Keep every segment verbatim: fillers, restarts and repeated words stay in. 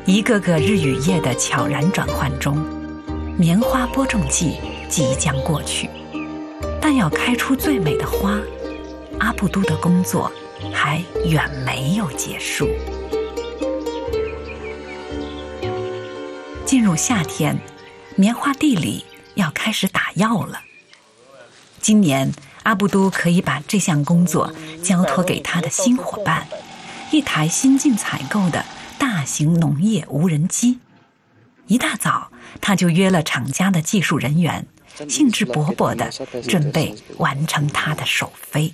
一个个日与夜的悄然转换中，棉花播种季即将过去，但要开出最美的花，阿布都的工作还远没有结束。进入夏天，棉花地里要开始打药了。今年阿布都可以把这项工作交托给他的新伙伴，一台新近采购的大型农业无人机。一大早，他就约了厂家的技术人员，兴致勃勃地准备完成他的首飞。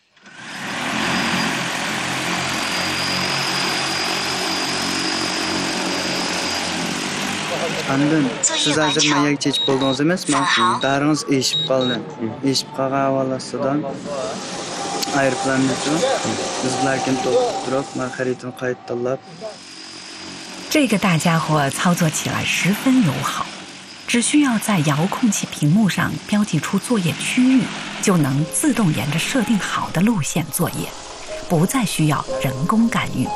Andın siz hozir mayak chechib bo'ldingiz emasmi? Daringiz eshib qoldi. Eshib qolgan avvalasidan aeroplanni uchun biz bilan to'xtab turib, men xaritani qaytarlab。 这个大家伙操作起来十分友好，只需要在遥控器屏幕上标记出作业区域，就能自动沿着设定好的路线作业，不再需要人工干预。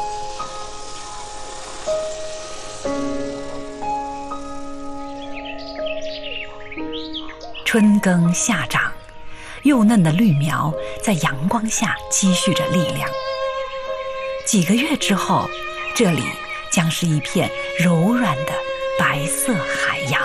春耕夏长，幼嫩的绿苗在阳光下积蓄着力量。几个月之后，这里将是一片柔软的白色海洋。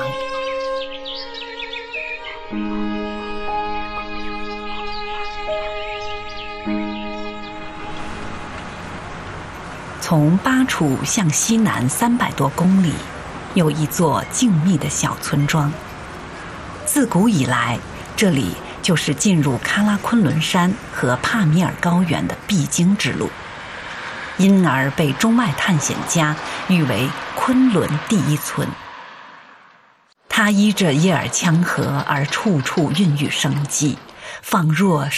从巴楚向西南三百多公里，有一座静谧的小村庄。自古以来，这里就是进入喀拉昆仑山和帕米尔高原的必经之路，因而被中外探险家誉为昆仑第一村。它依着叶尔羌河而处处孕育生机，仿若